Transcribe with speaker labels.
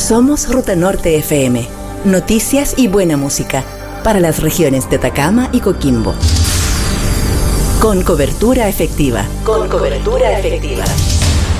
Speaker 1: Somos Ruta Norte FM. Noticias y buena música para las regiones de Atacama y Coquimbo. Con cobertura efectiva.